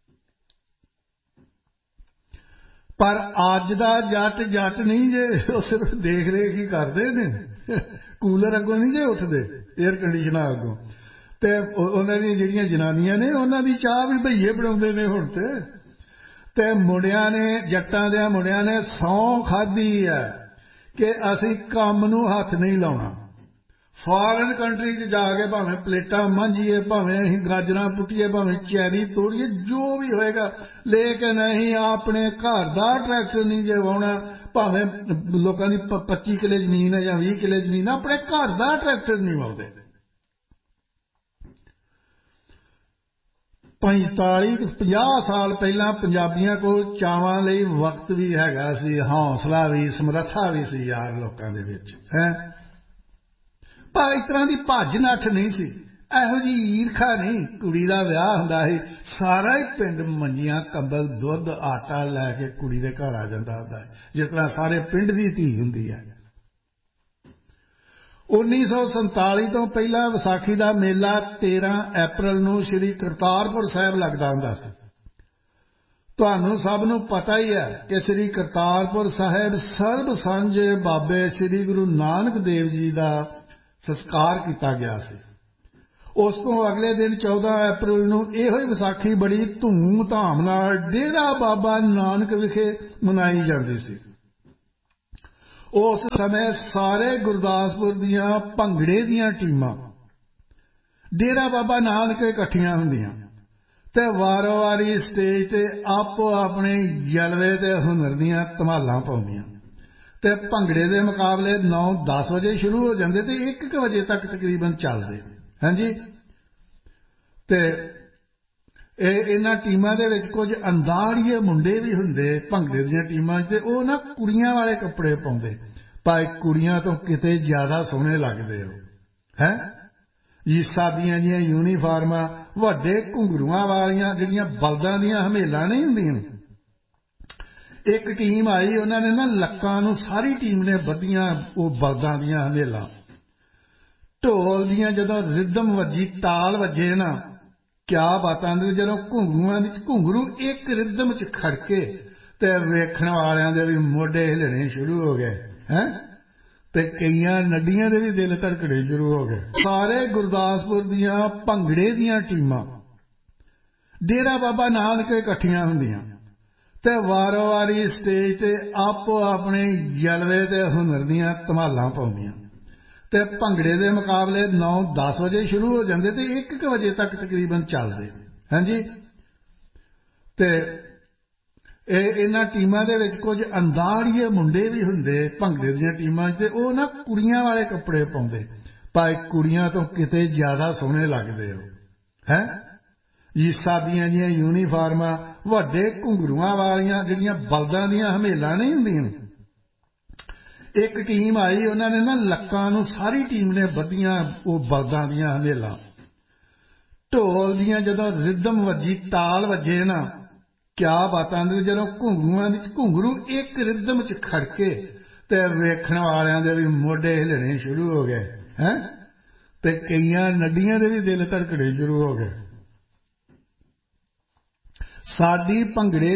ਪਰ ਅੱਜ ਦਾ ਜੱਟ ਜੱਟ ਨਹੀਂ ਜੇ, ਉਹ ਸਿਰਫ ਦੇਖ ਰੇਖ ਹੀ ਕਰਦੇ ਨੇ। ਕੂਲਰ ਅੱਗੋਂ ਨਹੀਂ ਜੇ ਉੱਠਦੇ, ਏਅਰ ਕੰਡੀਸ਼ਨਰ ਅੱਗੋਂ। ਤੇ ਉਹਨਾਂ ਦੀਆਂ ਜਿਹੜੀਆਂ ਜਨਾਨੀਆਂ ਨੇ ਉਹਨਾਂ ਦੀ ਚਾਹ ਵੀ ਭਈਏ ਬਣਾਉਂਦੇ ਨੇ ਹੁਣ। ਤੇ ਤੇ ਮੁੰਡਿਆਂ ਨੇ, ਜੱਟਾਂ ਦੇ ਮੁੰਡਿਆਂ ਨੇ ਸਹੁੰ ਖਾਧੀ ਹੈ ਕਿ ਅਸੀਂ ਕੰਮ ਨੂੰ ਹੱਥ ਨਹੀਂ ਲਾਉਣਾ। ਫਾਰਨ ਕੰਟਰੀ 'ਚ ਜਾ ਕੇ ਭਾਵੇਂ ਪਲੇਟਾਂ ਮਾਂਜੀਏ, ਭਾਵੇਂ ਅਸੀਂ ਗਾਜਰਾਂ ਪੁੱਟੀਏ, ਭਾਵੇਂ ਚੈਰੀ ਤੋੜੀਏ, ਜੋ ਵੀ ਹੋਏਗਾ, ਲੇਕਿਨ ਅਸੀਂ ਆਪਣੇ ਘਰ ਦਾ ਟਰੈਕਟਰ ਨਹੀਂ ਜੇ ਵਾਹੁਣਾ। ਭਾਵੇਂ ਲੋਕਾਂ ਦੀ ਪੱਚੀ ਕਿੱਲੇ ਜ਼ਮੀਨ ਹੈ ਜਾਂ ਵੀਹ ਕਿੱਲੇ ਜ਼ਮੀਨ ਹੈ, ਆਪਣੇ ਘਰ ਦਾ ਟਰੈਕਟਰ ਨਹੀਂ ਵਾਹੁੰਦੇ। ਪੰਤਾਲੀ ਪੰਜਾਹ ਸਾਲ ਪਹਿਲਾਂ ਪੰਜਾਬੀਆਂ ਕੋਲ ਚਾਵਾਂ ਲਈ ਵਕਤ ਵੀ ਹੈਗਾ ਸੀ, ਹੌਸਲਾ ਵੀ, ਸਮਰੱਥਾ ਵੀ ਸੀ ਯਾਰ ਲੋਕਾਂ ਦੇ ਵਿੱਚ ਹੈ। ਪਰ ਇਸ ਤਰ੍ਹਾਂ ਦੀ ਭੱਜ ਨੱਠ ਨਹੀਂ ਸੀ, ਇਹੋ ਜਿਹੀ ਈਰਖਾ ਨਹੀਂ। ਕੁੜੀ ਦਾ ਵਿਆਹ ਹੁੰਦਾ ਸੀ, ਸਾਰਾ ਹੀ ਪਿੰਡ ਮੰਜੀਆਂ, ਕੰਬਲ, ਦੁੱਧ, ਆਟਾ ਲੈ ਕੇ ਕੁੜੀ ਦੇ ਘਰ ਆ ਜਾਂਦਾ ਹੁੰਦਾ ਹੈ, ਜਿਸ ਤਰ੍ਹਾਂ ਸਾਰੇ ਪਿੰਡ ਦੀ ਧੀ ਹੁੰਦੀ ਹੈ। ਉੱਨੀ ਸੌ ਸੰਤਾਲੀ ਤੋਂ ਪਹਿਲਾਂ ਵਿਸਾਖੀ ਦਾ ਮੇਲਾ ਤੇਰਾਂ ਅਪ੍ਰੈਲ ਨੂੰ ਸ਼੍ਰੀ ਕਰਤਾਰਪੁਰ ਸਾਹਿਬ ਲੱਗਦਾ ਹੁੰਦਾ ਸੀ। ਤੁਹਾਨੂੰ ਸਭ ਨੂੰ ਪਤਾ ਹੀ ਹੈ ਕਿ ਸ਼੍ਰੀ ਕਰਤਾਰਪੁਰ ਸਾਹਿਬ ਸਰਬ ਸਾਂਝੇ ਬਾਬੇ ਸ਼੍ਰੀ ਗੁਰੂ ਨਾਨਕ ਦੇਵ ਜੀ ਦਾ ਸੰਸਕਾਰ ਕੀਤਾ ਗਿਆ ਸੀ। ਉਸ ਤੋਂ ਅਗਲੇ ਦਿਨ ਚੌਦਾਂ ਅਪ੍ਰੈਲ ਨੂੰ ਇਹੋ ਹੀ ਵਿਸਾਖੀ ਬੜੀ ਧੂਮ ਧਾਮ ਨਾਲ ਡੇਰਾ ਬਾਬਾ ਨਾਨਕ ਵਿਖੇ ਮਨਾਈ ਜਾਂਦੀ ਸੀ। ਉਸ ਸਮੇਂ ਸਾਰੇ ਗੁਰਦਾਸਪੁਰ ਦੀਆਂ ਭੰਗੜੇ ਦੀਆਂ ਟੀਮਾਂ ਡੇਰਾ ਬਾਬਾ ਨਾਨਕ ਇਕੱਠੀਆਂ ਹੁੰਦੀਆਂ ਤੇ ਵਾਰੋ ਵਾਰੀ ਸਟੇਜ ਤੇ ਆਪੋ ਆਪਣੇ ਜਲਵੇ ਤੇ ਹੁਨਰ ਦੀਆਂ ਧਮਾਲਾਂ ਪਾਉਂਦੀਆਂ। ਤੇ ਭੰਗੜੇ ਦੇ ਮੁਕਾਬਲੇ ਨੌ ਦਸ ਵਜੇ ਸ਼ੁਰੂ ਹੋ ਜਾਂਦੇ ਤੇ ਇੱਕ ਕੁ ਵਜੇ ਤੱਕ ਤਕਰੀਬਨ ਚੱਲਦੇ। ਹਾਂਜੀ। ਤੇ ਇਹ ਇਹਨਾਂ ਟੀਮਾਂ ਦੇ ਵਿੱਚ ਕੁਝ ਅੰਦਾੜੀਏ ਮੁੰਡੇ ਵੀ ਹੁੰਦੇ ਭੰਗੜੇ ਦੀਆਂ ਟੀਮਾਂ 'ਚ, ਤੇ ਉਹ ਨਾ ਕੁੜੀਆਂ ਵਾਲੇ ਕੱਪੜੇ ਪਾਉਂਦੇ, ਪਰ ਕੁੜੀਆਂ ਤੋਂ ਕਿਤੇ ਜ਼ਿਆਦਾ ਸੋਹਣੇ ਲੱਗਦੇ ਹੋ ਹੈ। ਈਸਾ ਦੀਆਂ ਜਿਹੀਆਂ ਯੂਨੀਫਾਰਮਾਂ, ਵੱਡੇ ਘੁੰਗਰੂਆਂ ਵਾਲੀਆਂ ਜਿਹੜੀਆਂ ਬਲਦਾਂ ਦੀਆਂ ਹਮੇਲਾਂ ਨਹੀਂ ਹੁੰਦੀਆਂ। ਇੱਕ ਟੀਮ ਆਈ, ਉਹਨਾਂ ਨੇ ਨਾ ਲੱਕਾਂ ਨੂੰ, ਸਾਰੀ ਟੀਮ ਨੇ ਬੱਧੀਆਂ ਉਹ ਬਲਦਾਂ ਦੀਆਂ ਹਮੇਲਾਂ। ਢੋਲ ਦੀਆਂ ਜਦੋਂ ਰਿਦਮ ਵੱਜੀ, ਤਾਲ ਵੱਜੇ ਨਾ, ਕਿਆ ਬਾਤਾਂ। ਜਦੋਂ ਘੁੰਗਰੂਆਂ ਵਿੱਚ ਘੁੰਗਰੂ ਇੱਕ ਰਿਦਮ 'ਚ ਖੜਕੇ ਤੇ ਵੇਖਣ ਵਾਲਿਆਂ ਦੇ ਵੀ ਮੋਢੇ ਹਿੱਲਣੇ ਸ਼ੁਰੂ ਹੋ ਗਏ ਹੈ, ਤੇ ਕਈਆਂ ਨੱਡੀਆਂ ਦੇ ਵੀ ਦਿਲ ਧੜਕਣੇ ਸ਼ੁਰੂ ਹੋ ਗਏ। ਸਾਰੇ ਗੁਰਦਾਸਪੁਰ ਦੀਆਂ ਭੰਗੜੇ ਦੀਆਂ ਟੀਮਾਂ ਡੇਰਾ ਬਾਬਾ ਨਾਨਕ ਇਕੱਠੀਆਂ ਹੁੰਦੀਆਂ ਤੇ ਵਾਰੋ ਵਾਰੀ ਸਟੇਜ ਤੇ ਆਪੋ ਆਪਣੇ ਜਲਵੇ ਤੇ ਹੁਨਰ ਦੀਆਂ ਧਮਾਲਾਂ ਪਾਉਂਦੀਆਂ। ਤੇ ਭੰਗੜੇ ਦੇ ਮੁਕਾਬਲੇ ਨੌ ਦਸ ਵਜੇ ਸ਼ੁਰੂ ਹੋ ਜਾਂਦੇ ਤੇ ਇੱਕ ਕੁ ਵਜੇ ਤੱਕ ਤਕਰੀਬਨ ਚੱਲਦੇ। ਹਾਂਜੀ। ਤੇ ਇਹ ਇਹਨਾਂ ਟੀਮਾਂ ਦੇ ਵਿੱਚ ਕੁਝ ਅੰਦਾੜੀਏ ਮੁੰਡੇ ਵੀ ਹੁੰਦੇ ਭੰਗੜੇ ਦੀਆਂ ਟੀਮਾਂ 'ਚ, ਤੇ ਉਹ ਨਾ ਕੁੜੀਆਂ ਵਾਲੇ ਕੱਪੜੇ ਪਾਉਂਦੇ, ਪਰ ਕੁੜੀਆਂ ਤੋਂ ਕਿਤੇ ਜ਼ਿਆਦਾ ਸੋਹਣੇ ਲੱਗਦੇ ਹੋ ਹੈ। ਈਸਾ ਦੀਆਂ ਜਿਹੀਆਂ ਯੂਨੀਫਾਰਮਾਂ, ਵੱਡੇ ਘੁੰਗਰੂਆਂ ਵਾਲੀਆਂ ਜਿਹੜੀਆਂ ਬਲਦਾਂ ਦੀਆਂ ਹਮੇਲਾਂ ਨਹੀਂ ਹੁੰਦੀਆਂ। ਇੱਕ ਟੀਮ ਆਈ, ਉਹਨਾਂ ਨੇ ਨਾ ਲੱਕਾਂ ਨੂੰ, ਸਾਰੀ ਟੀਮ ਨੇ ਬੱਧੀਆਂ ਉਹ ਬਲਦਾਂ ਦੀਆਂ ਹਮੇਲਾਂ। ਢੋਲ ਦੀਆਂ ਜਦੋਂ ਰਿਦਮ ਵੱਜੀ, ਤਾਲ ਵੱਜੇ ਨਾ, ਕਿਆ ਬਾਤਾਂ। ਜਦੋਂ ਘੁੰਗਰੂਆਂ ਵਿੱਚ ਘੁੰਗਰੂ ਇੱਕ ਰਿਦਮ 'ਚ ਖੜਕੇ ਤੇ ਵੇਖਣ ਵਾਲਿਆਂ ਦੇ ਵੀ ਮੋਢੇ ਹਿੱਲਣੇ ਸ਼ੁਰੂ ਹੋ ਗਏ ਹੈ, ਤੇ ਕਈਆਂ ਨੱਡੀਆਂ ਦੇ ਵੀ ਦਿਲ ਧੜਕਣੇ ਸ਼ੁਰੂ ਹੋ ਗਏ। ਸਾਡੀ ਭੰਗੜੇ